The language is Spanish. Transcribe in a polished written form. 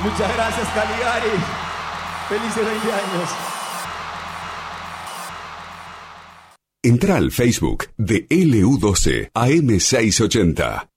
Muchas gracias, Caligari. Felices 20 años. Entra al Facebook de LU12 AM680.